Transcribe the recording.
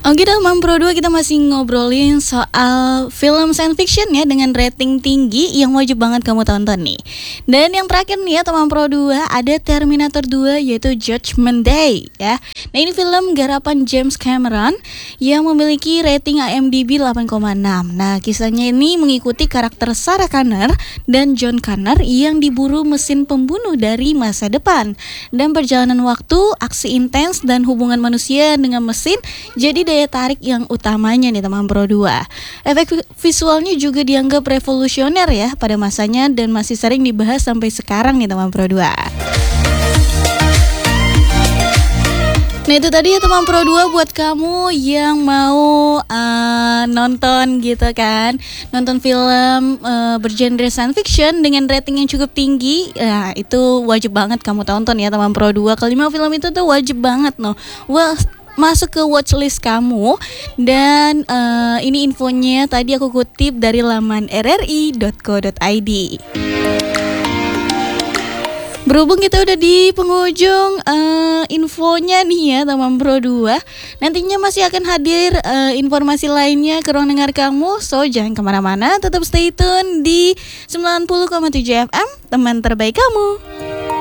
Oke, dalam Pro 2 kita masih ngobrolin soal film science fiction ya, dengan rating tinggi yang wajib banget kamu tonton nih. Dan yang terakhir nih ya teman Pro 2, ada Terminator 2 yaitu Judgment Day ya. Nah, ini film garapan James Cameron yang memiliki rating IMDb 8,6. Nah, kisahnya ini mengikuti karakter Sarah Connor dan John Connor yang diburu mesin pembunuh dari masa depan. Dan perjalanan waktu, aksi intens dan hubungan manusia dengan mesin jadi daya tarik yang utamanya nih teman Pro 2. Efek visualnya juga dianggap revolusioner ya pada masanya dan masih sering dibahas sampai sekarang nih teman Pro 2. Nah, itu tadi ya teman Pro 2 buat kamu yang mau nonton gitu kan, nonton film bergenre science fiction dengan rating yang cukup tinggi. Nah, itu wajib banget kamu tonton ya teman Pro 2. Kelima film itu tuh wajib banget loh. Wah, masuk ke watchlist kamu. Dan ini infonya tadi aku kutip dari laman rri.co.id. Berhubung kita udah di penghujung infonya nih ya teman Pro 2, nantinya masih akan hadir informasi lainnya ke ruang dengar kamu. So jangan kemana-mana, tetap stay tune di 90,7 FM, teman terbaik kamu.